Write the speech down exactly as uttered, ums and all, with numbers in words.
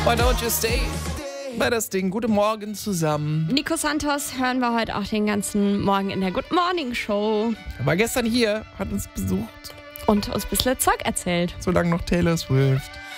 Why don't you stay? Bei das Ding. Guten Morgen zusammen. Nico Santos hören wir heute auch den ganzen Morgen in der Good Morning Show. Er war gestern hier, hat uns besucht. Und uns ein bisschen Zeug erzählt. Solange noch Taylor Swift.